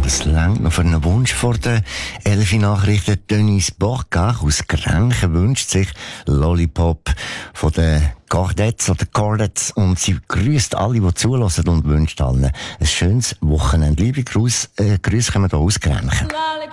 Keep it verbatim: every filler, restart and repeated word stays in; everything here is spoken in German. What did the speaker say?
Das längt noch für einen Wunsch vor den Elfi Nachrichten. Denise Borgach aus Grenchen wünscht sich Lollipop von den Cordettes oder Cordettes und sie grüßt alle, die zulassen und wünscht allen ein schönes Wochenende. Liebe Grüße, äh, Grüße kommen hier aus Grenchen.